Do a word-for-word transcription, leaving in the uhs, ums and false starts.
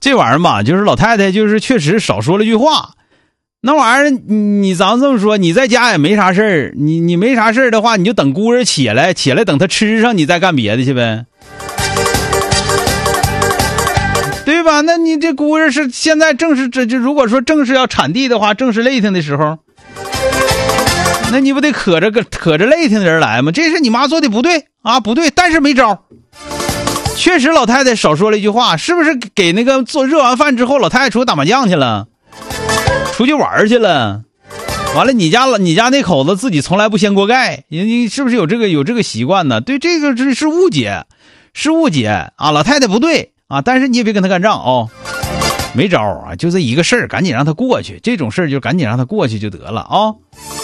这玩意儿吧，就是老太太就是确实少说了句话。那玩意儿，你咱这么说，你在家也没啥事儿，你你没啥事儿的话，你就等姑爷起来，起来等他吃上，你再干别的去呗，对吧？那你这姑爷是现在正是这就如果说正是要产地的话，正是累挺的时候，那你不得可着个可着累挺的人来吗？这是你妈做的不对啊，不对，但是没招。确实，老太太少说了一句话，是不是给那个做热完饭之后，老太太出去打麻将去了？出去玩去了，完了你家了，你家那口子自己从来不掀锅盖，你你是不是有这个有这个习惯呢？对，这个是是误解，是误解啊！老太太不对啊，但是你也别跟他干仗哦，没招啊，就这一个事儿，赶紧让他过去，这种事儿就赶紧让他过去就得了啊。